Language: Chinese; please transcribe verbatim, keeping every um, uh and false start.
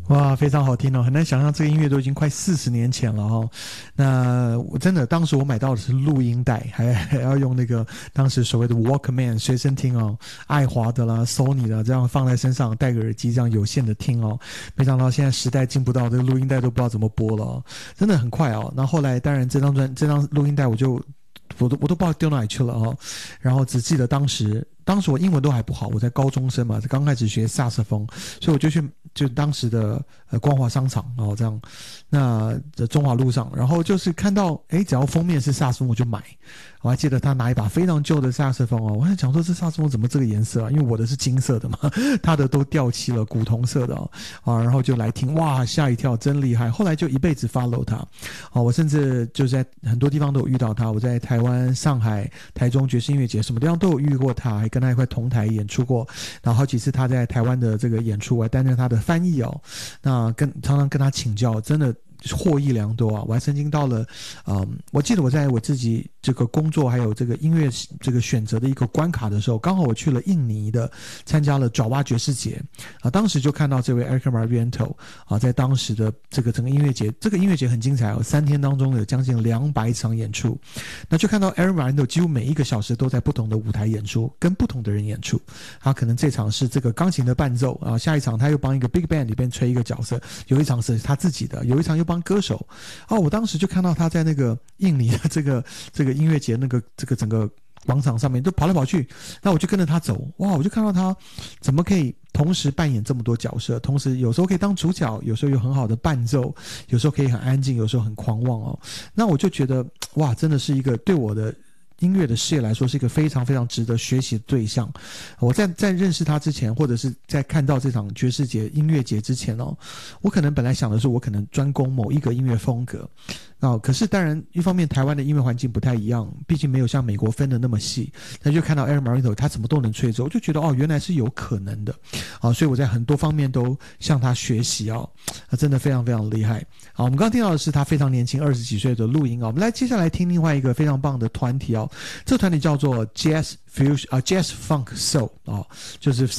哇，非常好听哦，很难想象这个音乐都已经快四十年前了哦。那我真的当时我买到的是录音带，还还要用那个当时所谓的 Walkman 随身听哦，爱华的啦、Sony 的，这样放在身上，戴个耳机这样有线的听哦。没想到现在时代进步到这个录音带都不知道怎么播了哦，真的很快哦。那后来当然这张专这张录音带我就我都我都不知道丢哪里去了哦，然后只记得当时。当时我英文都还不好，我在高中生嘛，刚开始学萨克斯风，所以我就去就当时的呃光华商场哦这样，那在中华路上，然后就是看到哎，只要封面是萨克斯风我就买。我还记得他拿一把非常旧的萨克斯风哦，我还想说这萨克斯风怎么这个颜色啊？因为我的是金色的嘛，他的都掉漆了，古铜色的哦，啊，然后就来听，哇，吓一跳，真厉害！后来就一辈子 follow 他，哦，我甚至就在很多地方都有遇到他，我在台湾、上海、台中爵士音乐节什么地方都有遇过他，还跟他一块同台演出过，然后好几次他在台湾的这个演出，我还担任他的翻译哦，那跟常常跟他请教，真的获益良多啊！我还曾经到了，嗯，我记得我在我自己这个工作还有这个音乐这个选择的一个关卡的时候，刚好我去了印尼的，参加了爪哇爵士节啊，当时就看到这位 Eric Marienthal 啊，在当时的这个整个音乐节，这个音乐节很精彩哦，三天当中有将近两百场演出，那就看到 Eric Marienthal 几乎每一个小时都在不同的舞台演出，跟不同的人演出，他可能这场是这个钢琴的伴奏啊，下一场他又帮一个 Big Band 里边吹一个角色，有一场是他自己的，有一场又帮歌手哦，我当时就看到他在那个印尼的这个这个音乐节那个这个整个广场上面都跑来跑去，那我就跟着他走，哇，我就看到他怎么可以同时扮演这么多角色，同时有时候可以当主角，有时候有很好的伴奏，有时候可以很安静，有时候很狂妄哦，那我就觉得哇，真的是一个对我的音乐的事业来说是一个非常非常值得学习的对象。我在在认识他之前，或者是在看到这场爵士节音乐节之前哦，我可能本来想的是我可能专攻某一个音乐风格。哦，可是当然一方面台湾的音乐环境不太一样，毕竟没有像美国分的那么细，那就看到 Eric Marienthal 他怎么都能吹奏，我就觉得哦原来是有可能的啊，所以我在很多方面都向他学习哦，啊真的非常非常厉害。好，我们刚刚听到的是他非常年轻二十几岁的录音啊，我们来接下来听另外一个非常棒的团体哦，这个团体叫做 Jazz Fusion 啊 Jazz Funk Soul 啊，就是